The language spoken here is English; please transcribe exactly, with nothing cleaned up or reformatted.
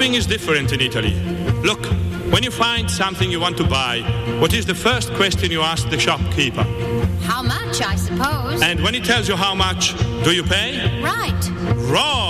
shopping is different in Italy. Look, when you find something you want to buy, what is the first question you ask the shopkeeper? How much, I suppose. And when he tells you how much, do you pay? Right. Wrong.